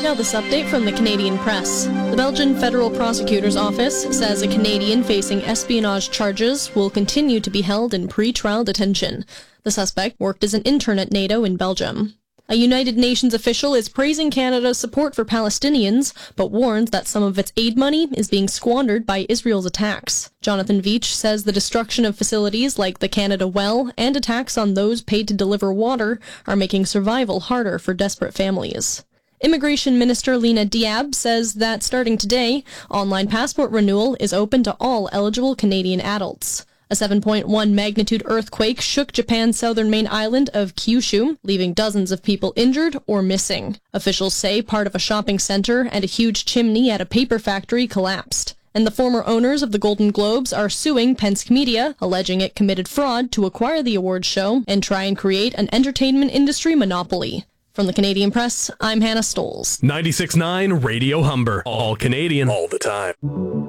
Now this update from the Canadian Press. The Belgian Federal Prosecutor's Office says a Canadian facing espionage charges will continue to be held in pre-trial detention. The suspect worked as an intern at NATO in Belgium. A United Nations official is praising Canada's support for Palestinians, but warns that some of its aid money is being squandered by Israel's attacks. Jonathan Veitch says the destruction of facilities like the Canada Well and attacks on those paid to deliver water are making survival harder for desperate families. Immigration Minister Lena Diab says that starting today, online passport renewal is open to all eligible Canadian adults. A 7.1 magnitude earthquake shook Japan's southern main island of Kyushu, leaving dozens of people injured or missing. Officials say part of a shopping center and a huge chimney at a paper factory collapsed. And the former owners of the Golden Globes are suing Penske Media, alleging it committed fraud to acquire the awards show and try and create an entertainment industry monopoly. From the Canadian Press, I'm Hannah Stoles. 96.9 Radio Humber. All Canadian. All the time.